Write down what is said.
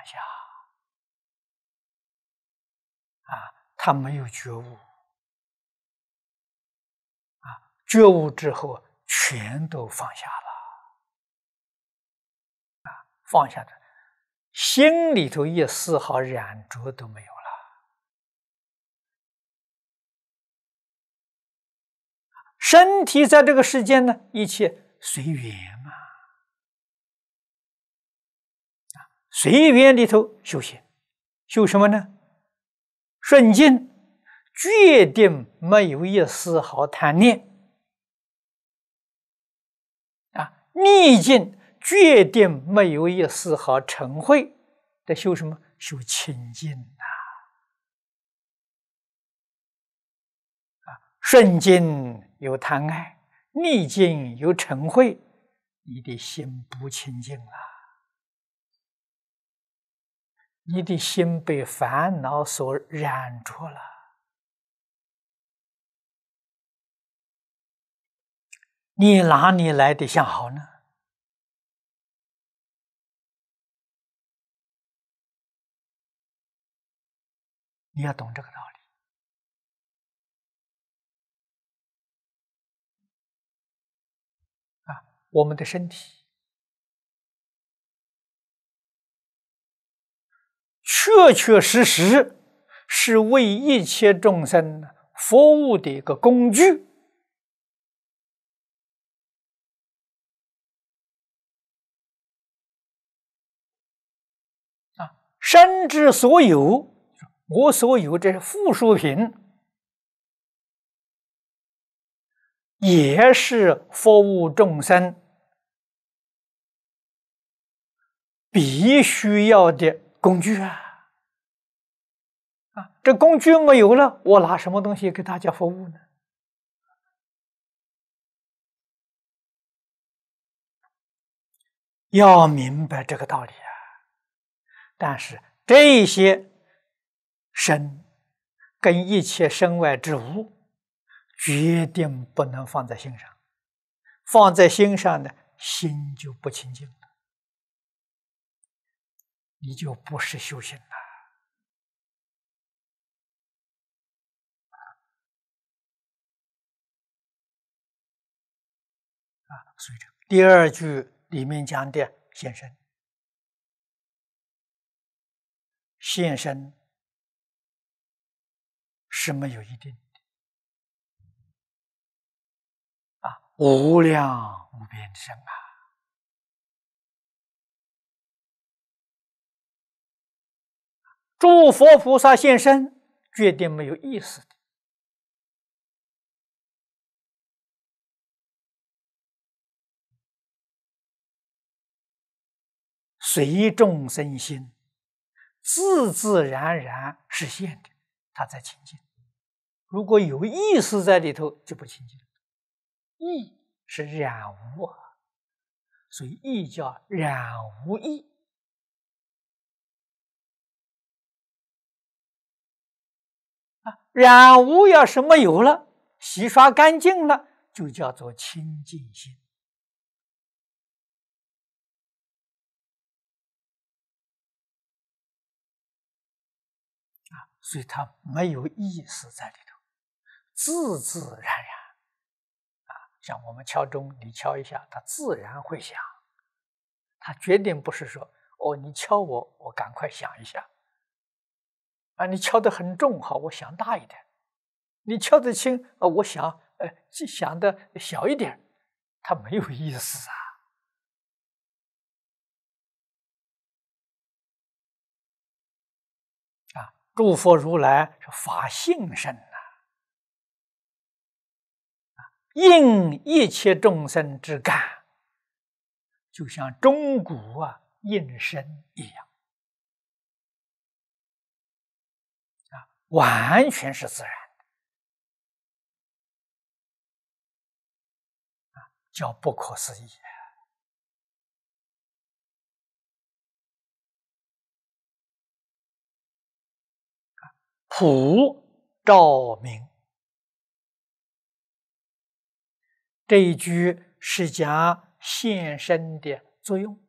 下他没有觉悟觉悟之后全都放下了放下的心里头一丝毫染着都没有了。身体在这个世间呢，一切随缘嘛。随缘里头修行，修什么呢？顺境决定没有一丝毫贪念逆境决定没有一丝毫嗔恚。在修什么？修清净顺境有贪爱，逆境有嗔恚，你的心不清净了，你的心被烦恼所染着了。你哪里来的相好呢？你要懂这个道理我们的身体确确实实是为一切众生服务的一个工具身之所有，我所有这附属品，也是服务众生必须要的工具这工具没有了，我拿什么东西给大家服务呢？要明白这个道理但是这些身跟一切身外之物决定不能放在心上，放在心上呢，心就不清净了，你就不是修行了所以这第二句里面讲的现身，现身是没有一定的无量无边的身诸佛菩萨现身决定没有意思的随众生心自自然然实现的，它才清净。如果有意识在里头就不清净，意是染污所以意叫染污意染污要是没有了，洗刷干净了，就叫做清净心所以它没有意识在里头，自自然然像我们敲钟，你敲一下，它自然会响，它决定不是说你敲我，我赶快响一下你敲得很重，好，我响大一点；你敲得轻我响响得小一点，它没有意思诸佛如来是法性身应一切众生之感，就像钟鼓应声一样完全是自然的叫不可思议普照明这一句是讲现身的作用